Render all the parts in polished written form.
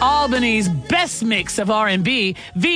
Albany's best mix of R&B,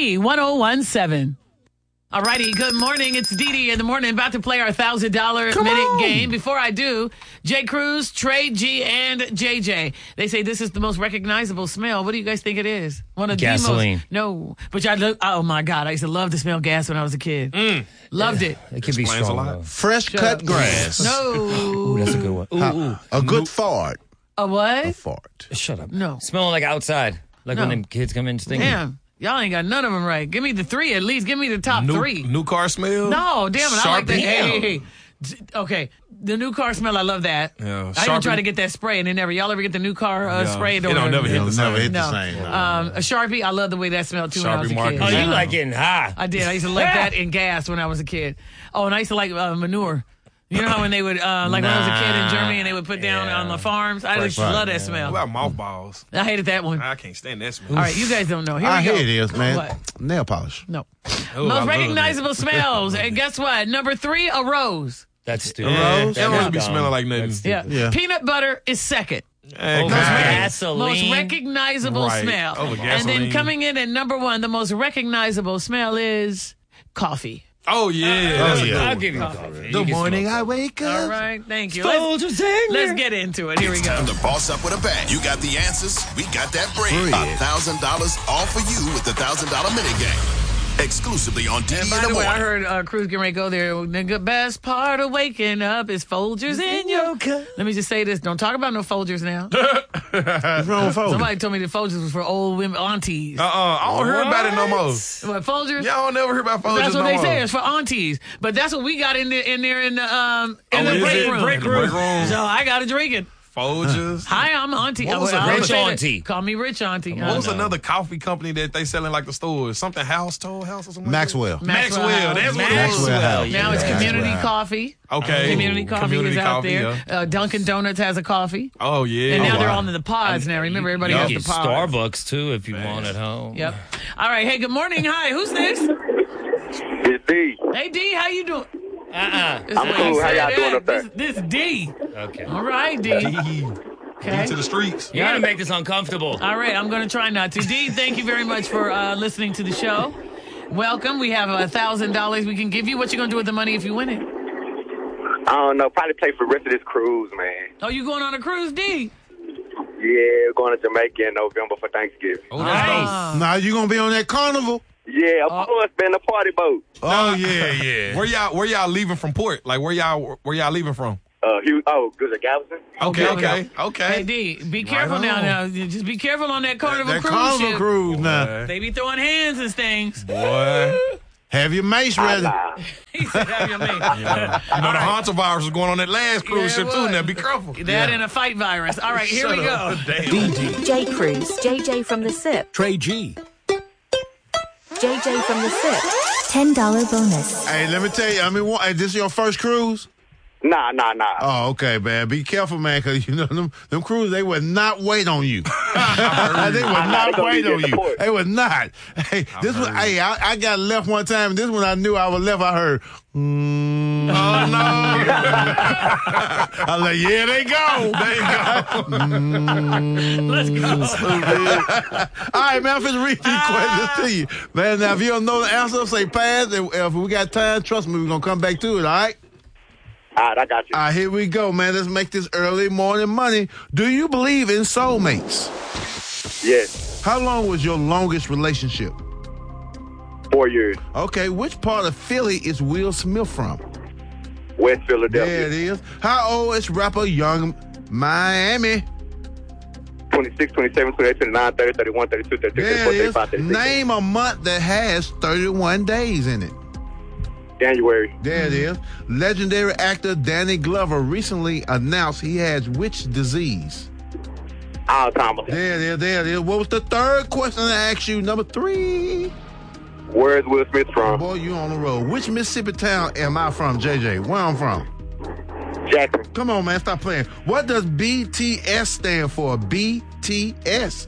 V1017. All righty, good morning. It's Dee Dee in the morning, about to play our $1,000 minute game. Before I do, J. Cruz, Trey G, and JJ. They say this is the most recognizable smell. What do you guys think it is? One of Gasoline. No, but oh my God, I used to love to smell gas when I was a kid. Loved it. It could be strong, though. Fresh cut grass. No. Ooh, that's a good one. A good fart. A what? A fart. Shut up. No. Smelling like outside. Like when them kids come in stinking. Damn. Y'all ain't got none of them right. Give me the three at least. Give me the top three. New car smell? No, damn it. I like that. Sharpie? Hey. Okay. The new car smell, I love that. Yeah, I even Sharpie? try to get that spray and y'all ever get the new car spray? It don't never hit the same. Never hit No. the same. A Sharpie, I love the way that smelled too when I was a Sharpie kid. marker. Oh, you like getting high. I did. I used to like that in gas when I was a kid. Oh, and I used to like manure. You know how when they would, when I was a kid in Germany and they would put down on the farms? I just love that smell. What about mothballs? I hated that one. I can't stand that smell. All right, you guys don't know. Here I we go. hear it is, man. What? Nail polish. No. Oh, I Most love recognizable smells. And guess what? Number 3, a rose. That's stupid. Rose? That That's don't be dumb. smelling like nothing. That's Yeah. Yeah. Peanut butter is second. Hey, Over God. gasoline. Most recognizable Right. smell. Over And then gasoline. coming in at number 1, the most recognizable smell is coffee. Oh, yeah. That's a good I'll one. give you coffee. The morning I wake up. All right, thank you. Folgers in Let's there. get into it. Here we go. The Boss Up with a Bang. You got the answers. We got that bread. $1,000 all for you with the $1,000 minute game. Exclusively on Dee And in by the the way, I morning. heard Cruz getting ready to go there. The best part of waking up is Folgers in your cup. Let me just say this. Don't talk about no Folgers now. What's wrong with Folgers? Somebody told me the Folgers was for old women, aunties. I don't hear about it no more. What, Folgers? Y'all don't never hear about Folgers That's what no they more. say. It's for aunties. But that's what we got in the is break it? room. Break room. So I got to drink it. Folgers. Hi, I'm Auntie. What was I a always rich say that. auntie? Call me Rich Auntie. What was another coffee company that they sell in like the stores? Something House, Toll House or something? Maxwell. Maxwell. That's what it was. Maxwell House. Now it's Yeah, Community Maxwell. Coffee. Okay. Community Coffee is out Coffee, there. yeah. Dunkin' Donuts has a coffee. Oh, yeah. And now Oh, they're wow. on the pods now. Remember, everybody You has can the get pods. Starbucks, too, if you want at home. Yep. All right. Hey, good morning. Hi. Who's this? It's D. Hey, D. How you doing? This I'm way cool. you How say y'all that. doing up there? This D. Okay. All right, D. D. Okay. D to the streets. You're going to make this uncomfortable. All right, I'm going to try not to. D, thank you very much for listening to the show. Welcome. We have $1,000 we can give you. What you going to do with the money if you win it? I don't know. Probably play for the rest of this cruise, man. Oh, you going on a cruise, D? Yeah, going to Jamaica in November for Thanksgiving. Oh, that's dope. Ah. Now you gonna be on that carnival? Yeah, of course, man. The party boat. Oh yeah. Where y'all leaving from port? Like where y'all leaving from? Good at Galveston. Okay. Hey, D, be careful now. Just be careful on that Carnival That cruise carnival ship. cruise now. They be throwing hands and things. Boy. Have your mace ready. Nah. He said, have your mate. You know the Hansa virus was going on that last cruise Yeah, ship it too. was. Now be careful. That and a fight virus. All right, here we go. J. Cruz, JJ from the SIP. Trey G. JJ from the SIP. $10 bonus. Hey, let me tell you. This is your first cruise? Nah. Oh, okay, man. Be careful, man, because you know them cruises, they would not wait on you. They would not they wait gonna on be you. at the They would not. Hey, I got left one time. And this one I knew I was left. I heard. Oh no! I was like, yeah, they go. Let's go. All right, man. I'm finna read these questions to you, man. Now, if you don't know the answer, say pass. And if we got time, trust me, we're gonna come back to it. All right. All right, I got you. All right, here we go, man. Let's make this early morning money. Do you believe in soulmates? Yes. How long was your longest relationship? 4 years. Okay, which part of Philly is Will Smith from? West Philadelphia. There it is. How old is rapper Young Miami? 26, 27, 28, 29, 30, 31, 32, 33, There 34, it is. 35, 36. Name a month that has 31 days in it. January. There it is. Legendary actor Danny Glover recently announced he has which disease? Alzheimer's. There it is. What was the third question I asked you? Number 3. Where's Will Smith from? Boy, you on the road. Which Mississippi town am I from, JJ? Where I'm from? Jackson. Come on, man. Stop playing. What does BTS stand for? BTS.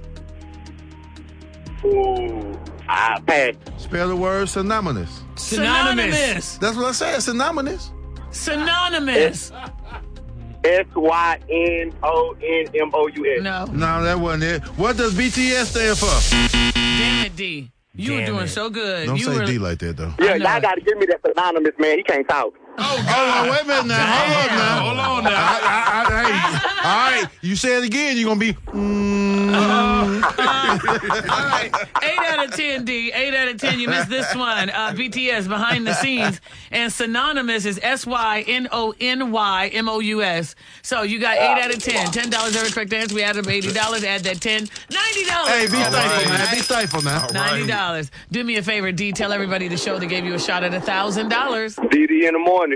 Ooh. Pass. Spell the word synonymous. Synonymous. That's what I said. Synonymous. Synonymous. SYNONMOUS. No. No, that wasn't it. What does BTS stand for? Damn it, D. You were Damn doing it. so good. Don't you say were, D like that, though. Yeah, I know y'all it. got to give me that synonymous, man. He can't talk. Hold on, wait a minute now. Hold on now. Hey, all right, you say it again, you're going to be... All right. 8 out of 10, D. 8 out of 10. You missed this one. BTS, behind the scenes. And synonymous is SYNONYMOUS. So you got 8 out of 10. $10 every correct answer. We added up $80. Add that 10. $90. Hey, be thankful, man. Be thankful now. $90. Do me a favor, D. Tell everybody the show that gave you a shot at $1,000. DD in the morning.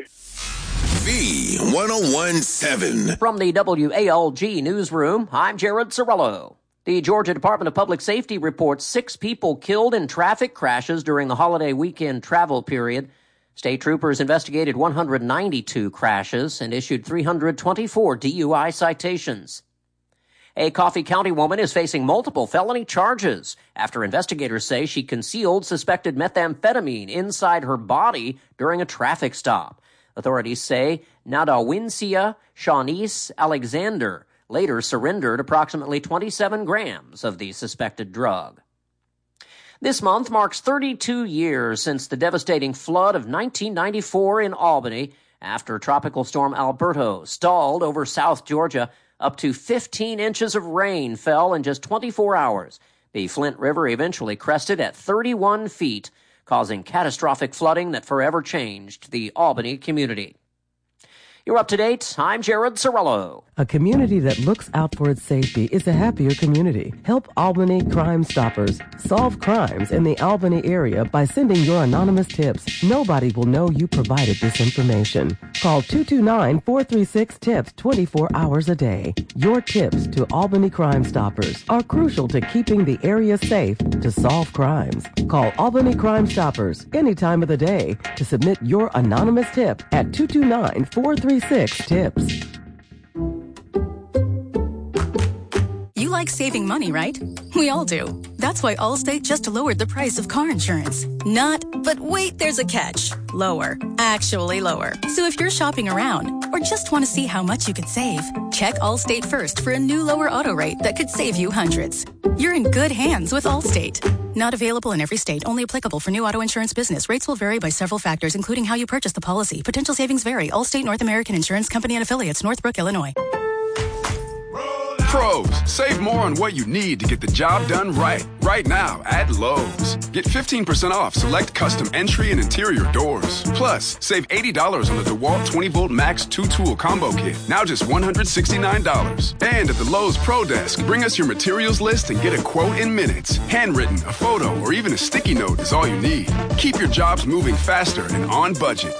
V1017. From the WALG newsroom, I'm Jared Cirillo. The Georgia Department of Public Safety reports 6 people killed in traffic crashes during the holiday weekend travel period. State troopers investigated 192 crashes and issued 324 DUI citations. A Coffee County woman is facing multiple felony charges after investigators say she concealed suspected methamphetamine inside her body during a traffic stop. Authorities say Nadawincia Shawnice Alexander later surrendered approximately 27 grams of the suspected drug. This month marks 32 years since the devastating flood of 1994 in Albany after Tropical Storm Alberto stalled over South Georgia. Up to 15 inches of rain fell in just 24 hours. The Flint River eventually crested at 31 feet, causing catastrophic flooding that forever changed the Albany community. You're up to date. I'm Jared Cirillo. A community that looks out for its safety is a happier community. Help Albany Crime Stoppers solve crimes in the Albany area by sending your anonymous tips. Nobody will know you provided this information. Call 229-436-TIPS 24 hours a day. Your tips to Albany Crime Stoppers are crucial to keeping the area safe to solve crimes. Call Albany Crime Stoppers any time of the day to submit your anonymous tip at 229-436-TIPS. You like saving money, right? We all do. That's why Allstate just lowered the price of car insurance. Not, but wait, there's a catch. Lower. Actually lower. So if you're shopping around or just want to see how much you could save, check Allstate first for a new lower auto rate that could save you hundreds. You're in good hands with Allstate. Not available in every state. Only applicable for new auto insurance business. Rates will vary by several factors, including how you purchase the policy. Potential savings vary. Allstate North American Insurance Company and Affiliates, Northbrook, Illinois. Pros, save more on what you need to get the job done right. Right now at Lowe's. Get 15% off select custom entry and interior doors. Plus, save $80 on the DeWalt 20-volt Max 2-tool combo kit. Now just $169. And at the Lowe's Pro Desk, bring us your materials list and get a quote in minutes. Handwritten, a photo, or even a sticky note is all you need. Keep your jobs moving faster and on budget.